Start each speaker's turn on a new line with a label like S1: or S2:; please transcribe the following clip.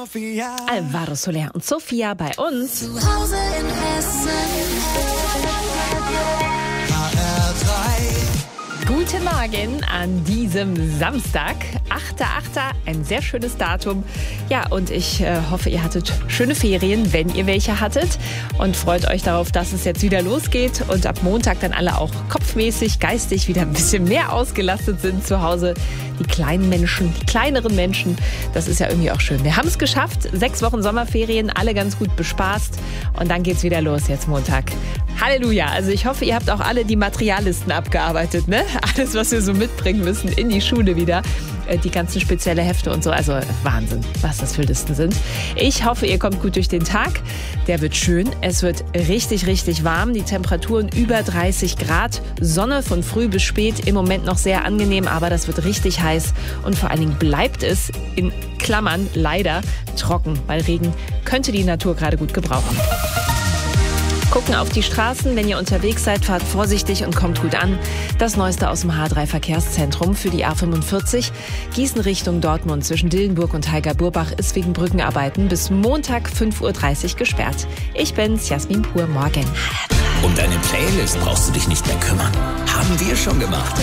S1: Sophia.
S2: Alvaro Soler und Sophia bei uns.
S3: Zu Hause in Hessen.
S2: Guten Morgen an diesem Samstag, 8.8., ein sehr schönes Datum. Ja, und ich hoffe, ihr hattet schöne Ferien, wenn ihr welche hattet, und freut euch darauf, dass es jetzt wieder losgeht und ab Montag dann alle auch kopfmäßig, geistig wieder ein bisschen mehr ausgelastet sind zu Hause. Die kleinen Menschen, die kleineren Menschen, das ist ja irgendwie auch schön. Wir haben es geschafft, 6 Wochen Sommerferien, alle ganz gut bespaßt, und dann geht's wieder los jetzt Montag. Halleluja, also ich hoffe, ihr habt auch alle die Materiallisten abgearbeitet, ne? Alles, was wir so mitbringen müssen in die Schule wieder. Die ganzen spezielle Hefte und so, also Wahnsinn, was das für Listen sind. Ich hoffe, ihr kommt gut durch den Tag. Der wird schön, es wird richtig, richtig warm. Die Temperaturen über 30 Grad, Sonne von früh bis spät, im Moment noch sehr angenehm, aber das wird richtig heiß. Und vor allen Dingen bleibt es, in Klammern, leider trocken, weil Regen könnte die Natur gerade gut gebrauchen. Gucken auf die Straßen, wenn ihr unterwegs seid, fahrt vorsichtig und kommt gut an. Das Neueste aus dem H3-Verkehrszentrum für die A45. Gießen Richtung Dortmund zwischen Dillenburg und Heiger-Burbach ist wegen Brückenarbeiten bis Montag 5.30 Uhr gesperrt. Ich bin's, Jasmin Pur, morgen.
S4: Um deine Playlist brauchst du dich nicht mehr kümmern. Haben wir schon gemacht.